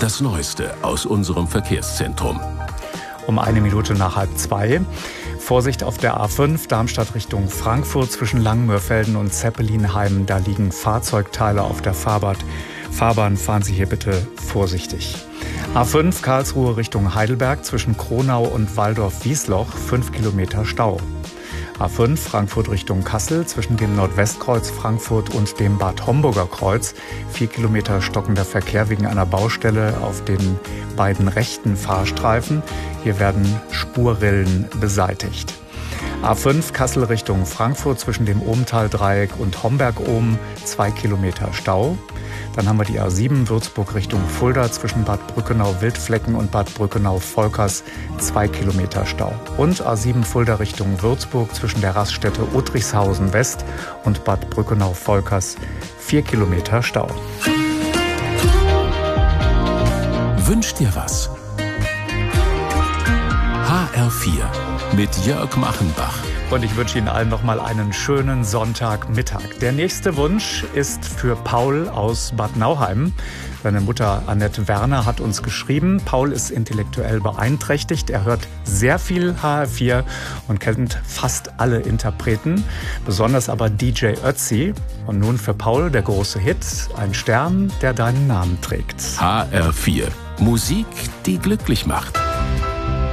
Das Neueste aus unserem Verkehrszentrum. Um 1:01 Vorsicht auf der A5 Darmstadt Richtung Frankfurt zwischen Langenmörfelden und Zeppelinheim. Da liegen Fahrzeugteile auf der Fahrbahn. Fahren Sie hier bitte vorsichtig. A5 Karlsruhe Richtung Heidelberg zwischen Kronau und Walldorf-Wiesloch 5 Kilometer Stau. A5 Frankfurt Richtung Kassel zwischen dem Nordwestkreuz Frankfurt und dem Bad Homburger Kreuz 4 Kilometer stockender Verkehr wegen einer Baustelle auf den beiden rechten Fahrstreifen. Hier werden Spurrillen beseitigt. A5 Kassel Richtung Frankfurt zwischen dem Ohmtal-Dreieck und Homberg-Ohm 2 Kilometer Stau. Dann haben wir die A7 Würzburg Richtung Fulda zwischen Bad Brückenau-Wildflecken und Bad Brückenau-Volkers 2 Kilometer Stau. Und A7 Fulda Richtung Würzburg zwischen der Raststätte Uttrichshausen West und Bad Brückenau-Volkers 4 Kilometer Stau. Wünsch dir was? HR4 mit Jörg Machenbach. Und ich wünsche Ihnen allen noch mal einen schönen Sonntagmittag. Der nächste Wunsch ist für Paul aus Bad Nauheim. Seine Mutter Annette Werner hat uns geschrieben. Paul ist intellektuell beeinträchtigt. Er hört sehr viel HR4 und kennt fast alle Interpreten, besonders aber DJ Ötzi. Und nun für Paul der große Hit, ein Stern, der deinen Namen trägt. HR4, Musik, die glücklich macht.